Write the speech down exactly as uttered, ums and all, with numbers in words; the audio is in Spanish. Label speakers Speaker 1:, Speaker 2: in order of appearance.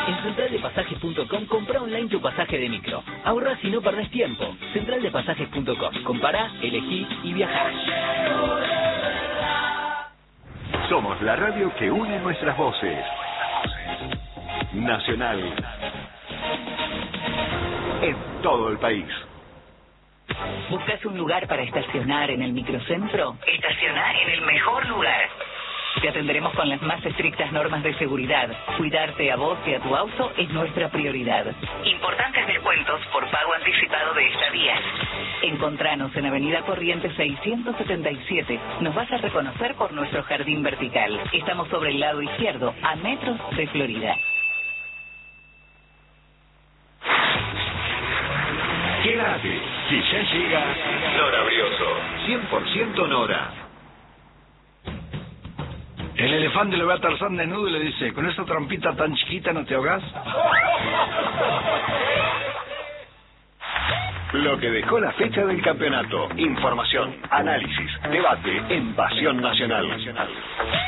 Speaker 1: En central de pasajes punto com compra online tu pasaje de micro. Ahorrás y no perdés tiempo. central de pasajes punto com. Compará, elegí y viajá.
Speaker 2: Somos la radio que une nuestras voces. Nacional. En todo el país.
Speaker 3: ¿Buscas un lugar para estacionar en el microcentro? Estacionar en el mejor lugar. Te atenderemos con las más estrictas normas de seguridad. Cuidarte a vos y a tu auto es nuestra prioridad. Importantes descuentos por pago anticipado de estadías. Encontranos en Avenida Corrientes seiscientos setenta y siete. Nos vas a reconocer por nuestro jardín vertical. Estamos sobre el lado izquierdo, a metros de Florida.
Speaker 2: Quédate, que ya llega Nora Brioso. cien por ciento Nora.
Speaker 4: El elefante lo ve a Tarzán desnudo y le dice, ¿con esa trampita tan chiquita no te ahogás?
Speaker 2: Lo que dejó la fecha del campeonato. Información, análisis, debate en Pasión Nacional.